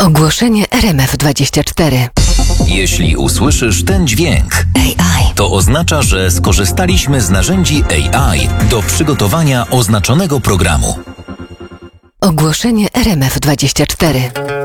Ogłoszenie RMF24. Jeśli usłyszysz ten dźwięk, AI. to oznacza, że skorzystaliśmy z narzędzi AI do przygotowania oznaczonego programu. Ogłoszenie RMF24.